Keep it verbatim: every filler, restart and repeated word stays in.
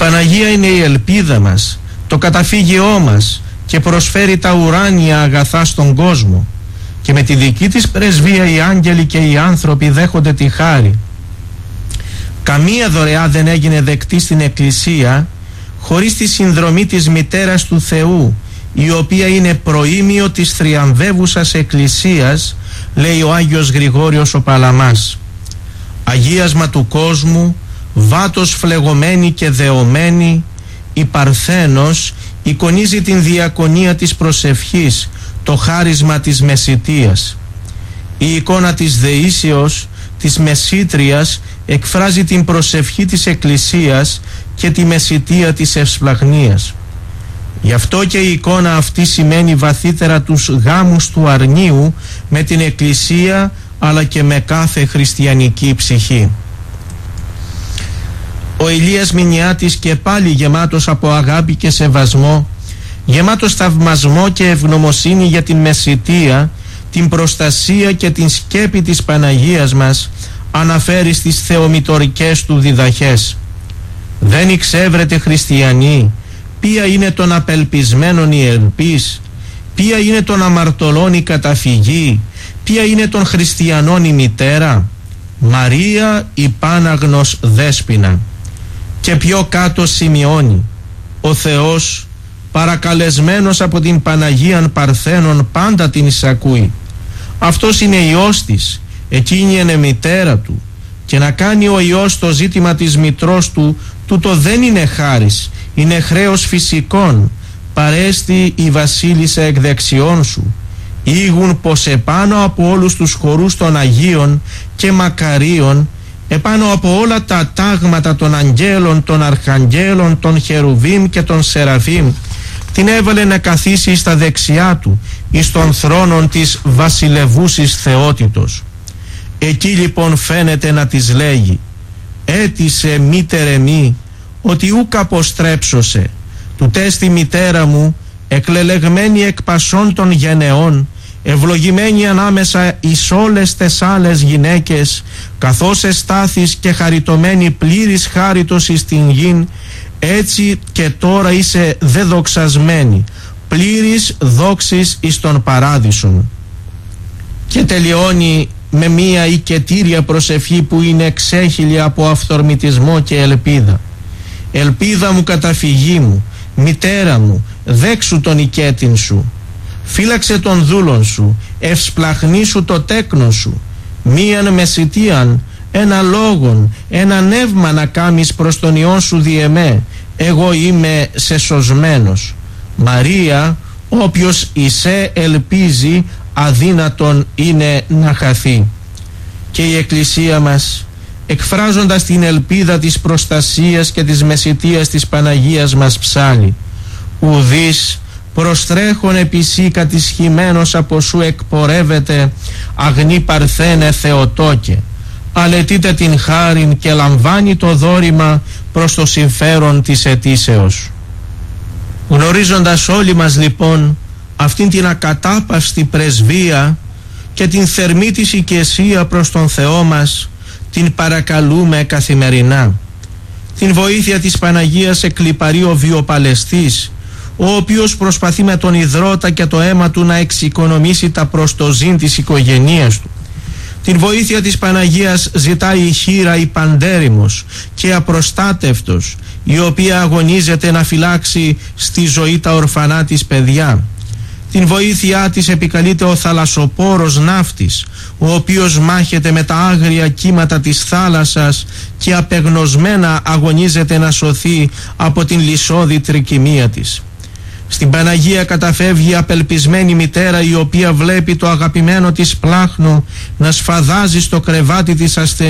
Παναγία είναι η ελπίδα μας, το καταφύγιό μας και προσφέρει τα ουράνια αγαθά στον κόσμο, και με τη δική της πρεσβεία οι άγγελοι και οι άνθρωποι δέχονται τη χάρη. Καμία δωρεά δεν έγινε δεκτή στην Εκκλησία χωρίς τη συνδρομή της Μητέρας του Θεού, η οποία είναι προήμιο της θριαμβεύουσας Εκκλησίας, λέει ο Άγιος Γρηγόριος ο Παλαμάς. Αγίασμα του κόσμου, βάτος φλεγωμένη και δεωμένη, η Παρθένος εικονίζει την διακονία της προσευχής, το χάρισμα της μεσιτείας. Η εικόνα της δεήσεως, της μεσίτριας, εκφράζει την προσευχή της Εκκλησίας και τη μεσιτεία της ευσπλαγνίας. Γι' αυτό και η εικόνα αυτή σημαίνει βαθύτερα τους γάμους του αρνίου με την Εκκλησία, αλλά και με κάθε χριστιανική ψυχή. Ο Ηλίας Μηνιάτης, και πάλι γεμάτος από αγάπη και σεβασμό, γεμάτος θαυμασμό και ευγνωμοσύνη για την μεσιτεία, την προστασία και την σκέπη της Παναγίας μας, αναφέρει στις θεομητορικές του διδαχές. Δεν εξεύρετε χριστιανοί ποια είναι των απελπισμένων η ελπίς, ποια είναι των αμαρτωλών η καταφυγή, ποια είναι των χριστιανών η μητέρα, Μαρία η Πάναγνος Δέσποινα. Και πιο κάτω σημειώνει, ο Θεός παρακαλεσμένος από την Παναγίαν Παρθένον πάντα την εισακούει. Αυτός είναι Υιός της, εκείνη είναι μητέρα του, και να κάνει ο Υιός το ζήτημα της μητρός του, τούτο δεν είναι χάρις, είναι χρέος φυσικών. Παρέστη η βασίλισσα εκ δεξιών σου, ήγουν πως επάνω από όλους τους χορούς των Αγίων και Μακαρίων, επάνω από όλα τα τάγματα των αγγέλων, των αρχαγγέλων, των χερουβίμ και των σεραφίμ, την έβαλε να καθίσει στα δεξιά του εις των θρόνων της βασιλευούσης θεότητος. Εκεί λοιπόν φαίνεται να της λέγει, έτησε μήτερε μη, ότι ούκ αποστρέψωσε, του τέστη μητέρα μου, εκλελεγμένη εκ πασών των γενεών, ευλογημένη ανάμεσα εις όλες τες άλλες γυναίκες, καθώς εστάθης και χαριτωμένη πλήρης χάριτος εις την γην, έτσι και τώρα είσαι δεδοξασμένη, πλήρης δόξης εις τον παράδεισον. Και τελειώνει με μία οικετήρια προσευχή που είναι εξέχυλη από αυθορμητισμό και ελπίδα. Ελπίδα μου, καταφυγή μου, μητέρα μου, δέξου τον οικέτην σου, φύλαξε τον δούλον σου, ευσπλαχνίσου το τέκνο σου, μίαν μεσιτίαν, ένα λόγον, ένα νεύμα να κάμεις προς τον Υιόν σου διεμέ, εγώ είμαι σε σωσμένος. Μαρία, όποιος εισέ ελπίζει, αδύνατον είναι να χαθεί. Και η Εκκλησία μας, εκφράζοντας την ελπίδα της προστασίας και της μεσιτείας της Παναγίας μας, ψάλλει, ουδείς προστρέχον επισή κατησχημένος από σου εκπορεύεται, αγνή Παρθένε Θεοτόκε, αλετείτε την χάριν και λαμβάνει το δώρημα προς το συμφέρον της αιτήσεως. Γνωρίζοντας όλοι μας λοιπόν αυτήν την ακατάπαυστη πρεσβεία και την θερμή της οικεσία προς τον Θεό μας, την παρακαλούμε καθημερινά. Την βοήθεια της Παναγίας εκλιπαρεί ο βιοπαλαιστής, ο οποίος προσπαθεί με τον υδρότα και το αίμα του να εξοικονομήσει τα προστοζήν της οικογενείας του. Την βοήθεια της Παναγίας ζητάει η χήρα η παντέρημος και απροστάτευτος, η οποία αγωνίζεται να φυλάξει στη ζωή τα ορφανά της παιδιά. Την βοήθειά της επικαλείται ο θαλασσοπόρος ναύτης, ο οποίος μάχεται με τα άγρια κύματα της θάλασσας και απεγνωσμένα αγωνίζεται να σωθεί από την λυσώδη τρικυμία της. Στην Παναγία καταφεύγει η απελπισμένη μητέρα, η οποία βλέπει το αγαπημένο της πλάχνο να σφαδάζει στο κρεβάτι της ασθενής